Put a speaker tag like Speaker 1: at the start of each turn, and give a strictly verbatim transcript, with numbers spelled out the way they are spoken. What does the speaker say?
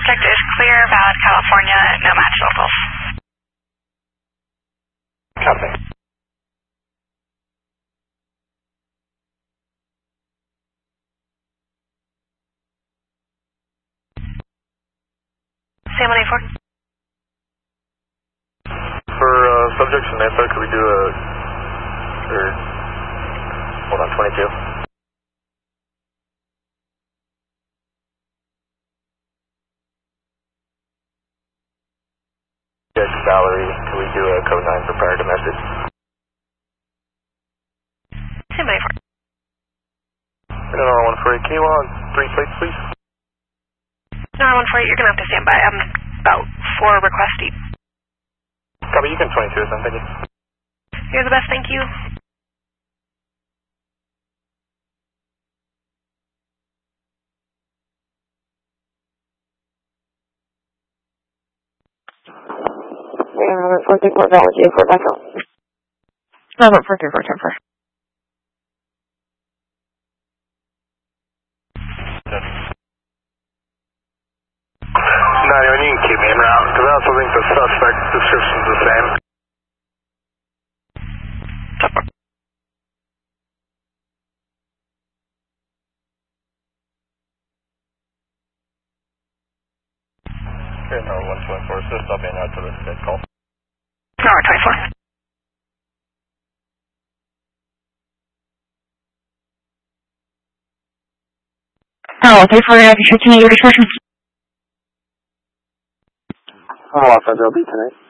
Speaker 1: Subject is clear, valid California, no match locals.
Speaker 2: Copy.
Speaker 1: Sam one eighty-four.
Speaker 2: For uh, subject Samantha, could we do a, or, hold on, twenty-two. Valerie, can we do a code nine for prior domestic?
Speaker 1: Sam one eighty-four.
Speaker 2: And an R one forty, can you on three plates, please?
Speaker 1: No, R one forty, you're going to have to stand by. I'm about four requests deep.
Speaker 2: Copy, you can twenty-two or something.
Speaker 1: You're the best, thank you.
Speaker 3: Eleven four three four valid J four back up. Eleven four three four ten four.
Speaker 2: ninety-one, you can keep me en route, because I also think the suspect description's the same. Okay, no, one twenty-four, so stop in out to the dead call.
Speaker 1: No, R twenty-four.
Speaker 3: Oh, three four, have you shooting your description?
Speaker 2: I'll offer, there'll be tonight.